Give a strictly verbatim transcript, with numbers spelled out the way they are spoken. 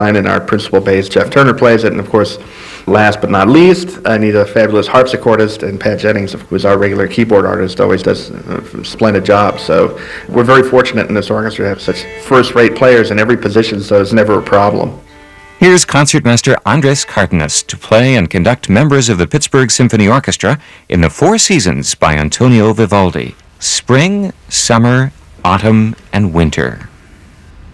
And our principal bass, Jeff Turner, plays it. And of course, last but not least, I need a fabulous harpsichordist, and Pat Jennings, who is our regular keyboard artist, always does a splendid job. So we're very fortunate in this orchestra to have such first-rate players in every position, so it's never a problem. Here's concertmaster Andres Cardenas to play and conduct members of the Pittsburgh Symphony Orchestra in the Four Seasons by Antonio Vivaldi: Spring, Summer, Autumn, and Winter.